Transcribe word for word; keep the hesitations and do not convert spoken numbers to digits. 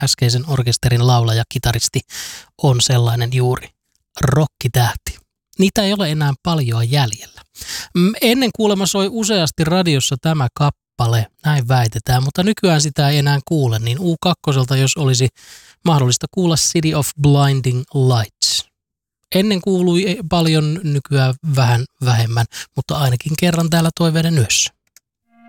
äskeisen orkesterin laulaja, kitaristi, on sellainen juuri rokkitähti. Niitä ei ole enää paljoa jäljellä. Ennen kuulemma soi useasti radiossa tämä kappale, näin väitetään, mutta nykyään sitä ei enää kuule, niin U kaksi, jos olisi mahdollista kuulla City of Blinding Lights. Ennen kuului paljon, nykyään vähän vähemmän, mutta ainakin kerran täällä Toiveiden yössä.